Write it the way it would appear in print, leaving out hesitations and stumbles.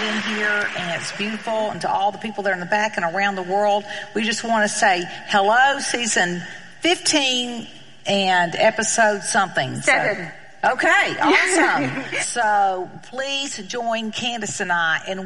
in here, and it's beautiful. And to all the people that are in the back and around the world, we just want to say hello, season 15 and episode something. 7. Okay, awesome. So please join Candace and I in